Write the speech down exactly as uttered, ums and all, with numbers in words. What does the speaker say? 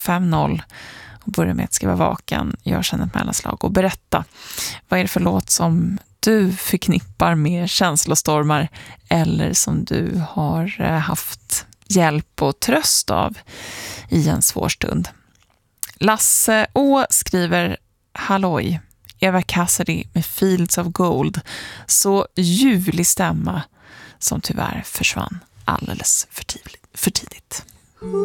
fem noll och börja med att skriva vaken, gör sedan ett mellanslag och berätta vad är det för låt som du förknippar med känslostormar eller som du har haft hjälp och tröst av i en svår stund. Lasse Å skriver: Halloj, Eva Cassidy med Fields of Gold. Så ljuvlig stämma som tyvärr försvann alldeles för tidigt. För tidigt.